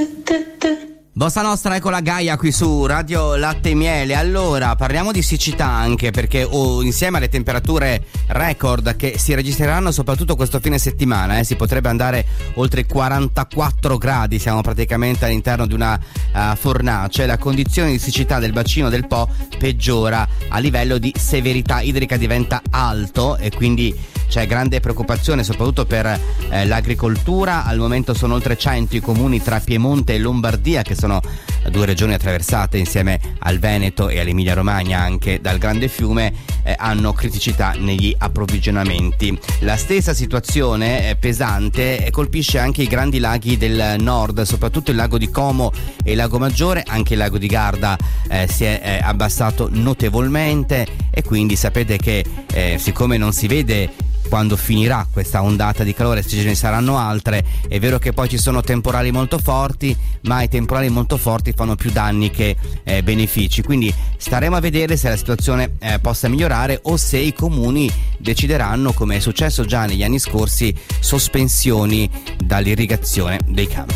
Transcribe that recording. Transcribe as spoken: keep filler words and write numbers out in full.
Bossa Nostra, ecco la Gaia qui su Radio Latte e Miele. Allora, parliamo di siccità anche perché oh, insieme alle temperature record che si registreranno soprattutto questo fine settimana, eh, si potrebbe andare oltre i quarantaquattro gradi, siamo praticamente all'interno di una uh, fornace. La condizione di siccità del bacino del Po peggiora, a livello di severità idrica diventa alto e quindi c'è grande preoccupazione soprattutto per eh, l'agricoltura. Al momento sono oltre cento i comuni tra Piemonte e Lombardia, che sono due regioni attraversate insieme al Veneto e all'Emilia Romagna anche dal grande fiume, eh, hanno criticità negli approvvigionamenti. La stessa situazione eh, pesante eh, colpisce anche i grandi laghi del nord, soprattutto il lago di Como e il lago Maggiore. Anche il lago di Garda eh, si è eh, abbassato notevolmente e quindi sapete che eh, siccome non si vede quando finirà questa ondata di calore, se ce ne saranno altre, è vero che poi ci sono temporali molto forti, ma i temporali molto forti fanno più danni che eh, benefici, quindi staremo a vedere se la situazione eh, possa migliorare o se i comuni decideranno, come è successo già negli anni scorsi, sospensioni dall'irrigazione dei campi.